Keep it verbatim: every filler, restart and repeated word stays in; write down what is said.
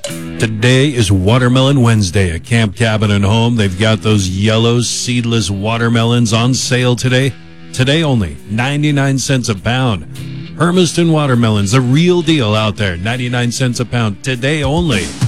Today is Watermelon Wednesday at Camp Cabin and Home. They've got those yellow seedless watermelons on sale today. Today only, ninety-nine cents a pound. Hermiston watermelons, the real deal out there, ninety-nine cents a pound. Today only.